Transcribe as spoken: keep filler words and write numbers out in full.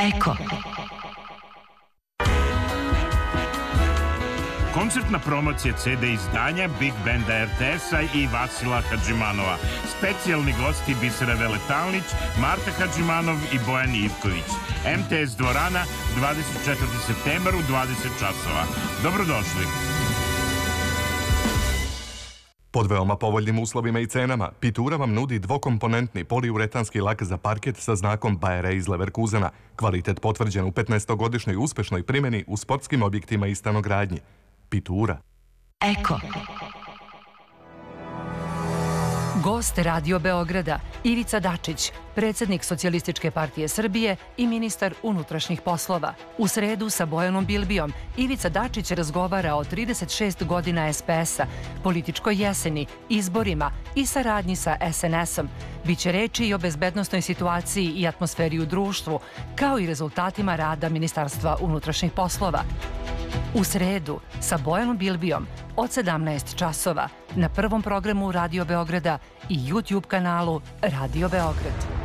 Eko. Koncertna promocija ce de izdanja Big Banda er te es-a i Vasila Hadžimanova. Specijalni gosti Bisera Veletalnić, Marta Hadžimanov i Bojan Ivković. em te es dvorana, dvadeset četvrti septembar u dvadeset časova. Dobrodošli. Pod veoma povoljnim uslovima i cenama, Pitura vam nudi dvokomponentni poliuretanski lak za parket sa znakom Bayer iz Leverkusena. Kvalitet potvrđen u petnaestogodišnjoj uspešnoj primjeni u sportskim objektima i stanogradnji. Pitura. Eko. Gost Radio Beograda Ivica Dačić, predsjednik Socijalističke partije Srbije i ministar unutrašnjih poslova. U sredu sa Bojanom Bilbijom Ivica Dačić razgovara o trideset šest godina es pe es-a, političkoj jeseni, izborima i saradnji sa es en es-om. Biće reči i o bezbednosnoj situaciji i atmosferi u društvu, kao i rezultatima rada Ministarstva unutrašnjih poslova. U sredu sa Bojanom Bilbijom od sedamnaest časova na prvom programu Radio Beograda i YouTube kanalu Radio Beograd.